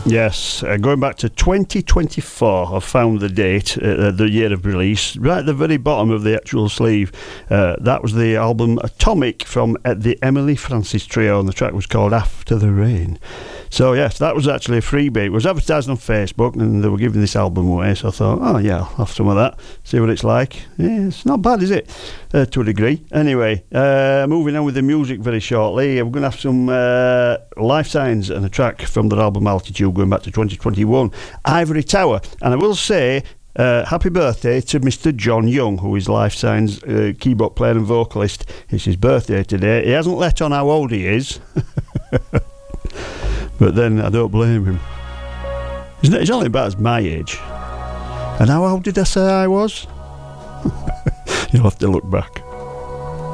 Yes, going back to 2024, I found the date, the year of release, right at the very bottom of the actual sleeve. That was the album Atomic from the Emily Francis Trio, and the track was called After the Rain. So yes, that was actually a freebie. It was advertised on Facebook, and they were giving this album away, so I thought, oh yeah, I'll have some of that, see what it's like. Yeah, it's not bad, is it? To a degree. Anyway, moving on with the music very shortly, we're going to have some Life Signs and a track from their album Altitude going back to 2021, Ivory Tower. And I will say, happy birthday to Mr. John Young, who is Life Signs keyboard player and vocalist. It's his birthday today. He hasn't let on how old he is. But then I don't blame him. He's only about as my age. And how old did I say I was? You'll have to look back.